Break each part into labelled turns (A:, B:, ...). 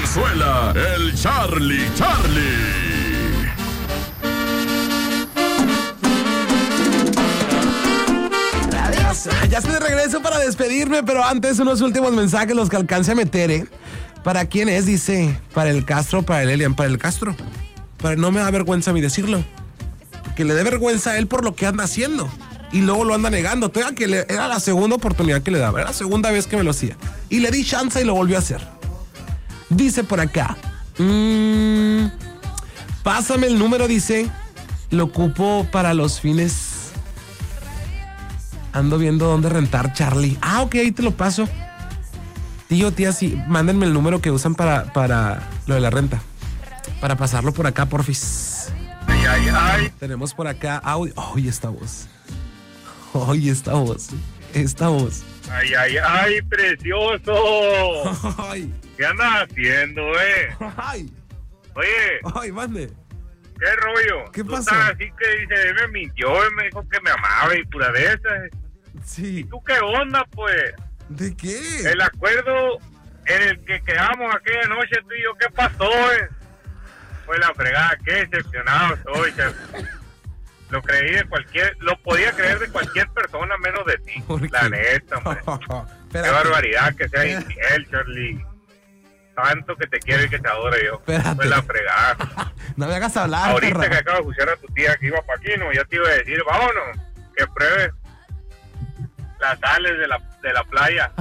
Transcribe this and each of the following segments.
A: Zarzuela, el Charlie.
B: Ya estoy de regreso para despedirme, pero antes unos últimos mensajes los que alcance a meter, ¿eh? ¿Para quién es? Dice, para el Castro, para el Elian, para el Castro. No me da vergüenza a mí decirlo. Que le dé vergüenza a él por lo que anda haciendo. Y luego lo anda negando. Todavía que era la segunda oportunidad que le daba. Era la segunda vez que me lo hacía. Y le di chance y lo volvió a hacer. Dice por acá. Pásame el número, dice. Lo ocupo para los fines. Ando viendo dónde rentar, Charlie. Ah, ok, ahí te lo paso. Tío, tía, sí, mándenme el número que usan para lo de la renta. Para pasarlo por acá, porfis.
C: Ay.
B: Tenemos por acá audio. ¡Ay, esta voz! ¡Ay, esta voz! Esta voz.
C: Ay, precioso.
B: ¡Ay!
C: ¿Qué andas haciendo,
B: ¡Ay!
C: Oye.
B: ¡Ay, mande!
C: ¿Qué rollo?
B: ¿Qué
C: Tú
B: pasó?
C: estás así que dice, él me mintió, él me dijo que me amaba y pura de esas.
B: Sí.
C: ¿Tú qué onda, pues?
B: ¿De qué?
C: El acuerdo en el que quedamos aquella noche tú y yo, ¿qué pasó, Fue la fregada, qué decepcionado soy, chef. Lo podía creer de cualquier persona menos de ti. La neta, hombre. Qué barbaridad que sea infiel, Charlie. Tanto que te quiero y que te adoro yo.
B: Espérate.
C: Fue la fregada.
B: No me hagas hablar,
C: Ahorita
B: perra.
C: que acabo de escuchar a tu tía que iba para aquí, ¿no? Ya te iba a decir, vámonos, que pruebes las sales de la playa.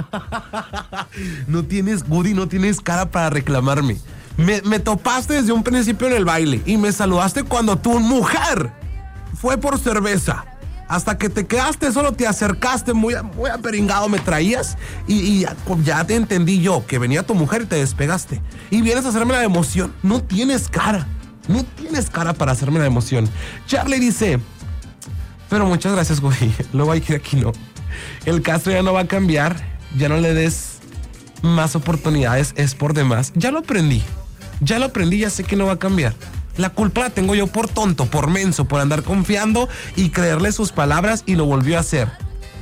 B: No tienes, Woody, no tienes cara para reclamarme. Me topaste desde un principio en el baile y me saludaste cuando tu mujer fue por cerveza. Hasta que te quedaste solo, te acercaste, muy aperingado me traías y ya te entendí yo, que venía tu mujer y te despegaste. Y vienes a hacerme la emoción. No tienes cara. No tienes cara para hacerme la emoción. Charlie dice, pero muchas gracias, güey. Luego hay que ir aquí, no. El Castro ya no va a cambiar. Ya no le des más oportunidades, es por demás. Ya lo aprendí, ya sé que no va a cambiar. La culpa la tengo yo por tonto, por menso, por andar confiando y creerle sus palabras, y lo volvió a hacer.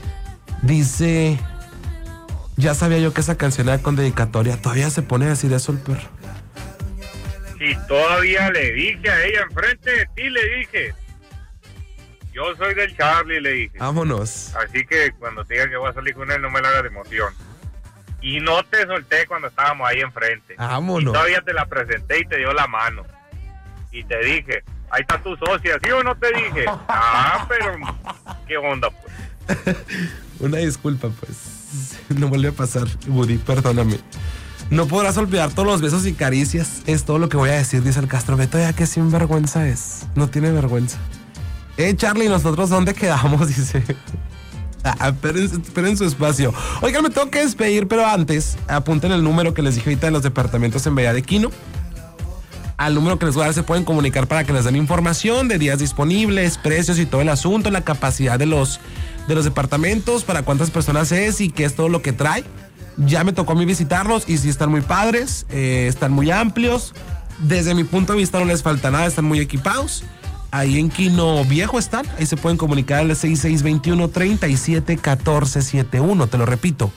B: Dice, ya sabía yo que esa canción era con dedicatoria. Todavía se pone a decir eso el perro.
C: Y todavía le dije a ella enfrente de ti, le dije, yo soy del Charlie, le dije.
B: Vámonos.
C: Así que cuando te diga que voy a salir con él, no me la hagas de emoción. Y no te solté cuando estábamos ahí enfrente.
B: Vámonos.
C: Y todavía te la presenté y te dio la mano. Y te dije, ahí está tu socia, ¿sí o no te dije? Pero, ¿qué onda, pues?
B: Una disculpa, pues. No vuelve a pasar, Woody, perdóname. No podrás olvidar todos los besos y caricias. Es todo lo que voy a decir, dice el Castro. Beto, ya que sinvergüenza es. No tiene vergüenza. Charlie, ¿nosotros dónde quedamos? Dice. Esperen su espacio. Oigan, me tengo que despedir, pero antes, apunten el número que les dije ahorita de los departamentos en Bahía de Quino. Al número que les voy a dar se pueden comunicar para que les den información de días disponibles, precios y todo el asunto, la capacidad de los departamentos, para cuántas personas es y qué es todo lo que trae. Ya me tocó a mí visitarlos y sí están muy padres, están muy amplios. Desde mi punto de vista no les falta nada, están muy equipados. Ahí en Quino Viejo están, ahí se pueden comunicar al 6621-371471. Te lo repito,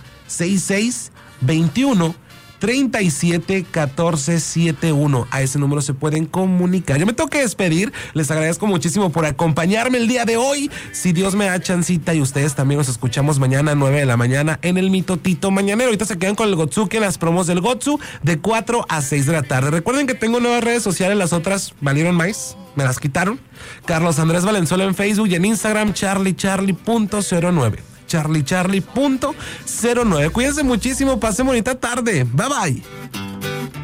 B: 6621-371471. A ese número se pueden comunicar. Yo me tengo que despedir. Les agradezco muchísimo por acompañarme el día de hoy. Si Dios me da chancita y ustedes también, nos escuchamos mañana a 9 de la mañana en el Mitotito Mañanero. Ahorita se quedan con el Gotsuki en las promos del Gotsu de 4 a 6 de la tarde. Recuerden que tengo nuevas redes sociales. Las otras valieron más, me las quitaron. Carlos Andrés Valenzuela en Facebook y en Instagram charlie.09. charlie.09. Cuídense muchísimo, pasen bonita tarde. Bye bye.